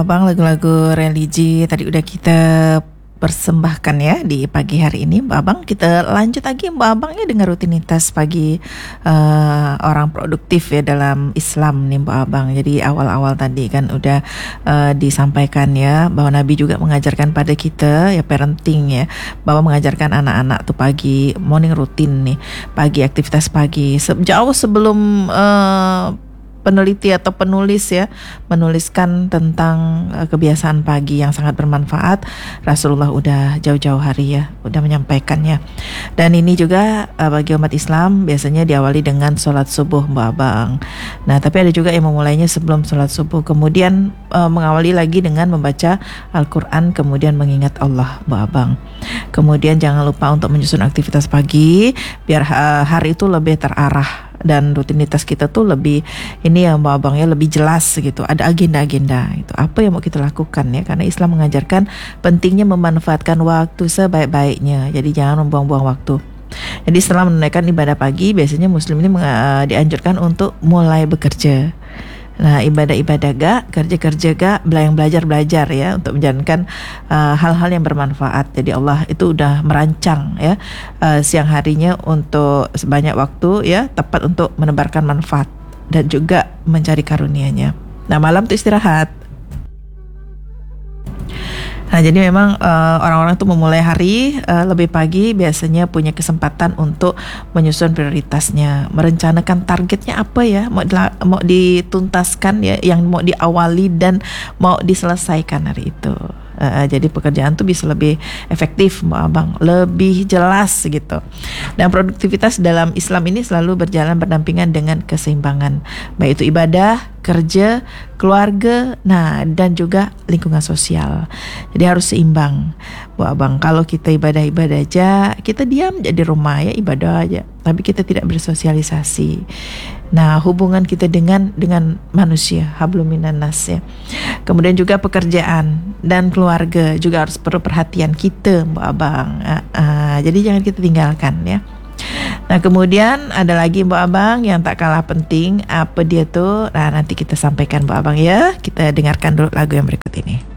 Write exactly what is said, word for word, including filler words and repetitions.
Abang, lagu-lagu religi tadi udah kita persembahkan ya di pagi hari ini, Mbak Abang. Kita lanjut lagi, Mbak Abang, ya dengan rutinitas pagi uh, orang produktif ya dalam Islam nih, Mbak Abang. Jadi awal-awal tadi kan udah uh, disampaikan ya bahwa Nabi juga mengajarkan pada kita ya parenting ya, bahwa mengajarkan anak-anak tuh pagi morning rutin nih, pagi aktivitas pagi Se- jauh sebelum uh, peneliti atau penulis ya menuliskan tentang uh, kebiasaan pagi yang sangat bermanfaat. Rasulullah udah jauh-jauh hari ya udah menyampaikannya. Dan ini juga uh, bagi umat Islam biasanya diawali dengan sholat subuh, Mbak Abang. Nah, tapi ada juga yang memulainya sebelum sholat subuh, kemudian uh, mengawali lagi dengan membaca Al-Quran, kemudian mengingat Allah, Mbak Abang. Kemudian jangan lupa untuk menyusun aktivitas pagi biar uh, hari itu lebih terarah dan rutinitas kita tuh lebih ini ya, Mbak Abang, ya lebih jelas gitu. Ada agenda-agenda itu apa yang mau kita lakukan ya, karena Islam mengajarkan pentingnya memanfaatkan waktu sebaik-baiknya. Jadi jangan membuang-buang waktu. Jadi setelah menunaikan ibadah pagi, biasanya muslim ini uh, dianjurkan untuk mulai bekerja. Nah, ibadah-ibadah gak, kerja-kerja gak, yang belajar-belajar ya untuk menjalankan uh, hal-hal yang bermanfaat. Jadi Allah itu udah merancang ya uh, siang harinya untuk sebanyak waktu ya tepat untuk menebarkan manfaat dan juga mencari karunia-Nya. Nah, malam itu istirahat. Nah, jadi memang uh, orang-orang itu memulai hari uh, lebih pagi biasanya punya kesempatan untuk menyusun prioritasnya, merencanakan targetnya apa ya, mau dila- mau dituntaskan ya, yang mau diawali dan mau diselesaikan hari itu. Uh, jadi pekerjaan tuh bisa lebih efektif, Mbak Abang, lebih jelas gitu. Dan produktivitas dalam Islam ini selalu berjalan berdampingan dengan keseimbangan, baik itu ibadah, kerja, keluarga, nah dan juga lingkungan sosial. Jadi harus seimbang, Bu Abang. Kalau kita ibadah-ibadah aja, kita diam aja di rumah ya, ibadah aja, tapi kita tidak bersosialisasi. Nah, hubungan kita dengan dengan manusia, hablum minan nas ya. Kemudian juga pekerjaan dan keluarga juga harus perlu perhatian kita, Mbak Abang. Uh, uh, jadi jangan kita tinggalkan ya. Nah, kemudian ada lagi, Mbak Abang, yang tak kalah penting. Apa dia tuh? Nah, nanti kita sampaikan, Mbak Abang ya. Kita dengarkan dulu lagu yang berikut ini.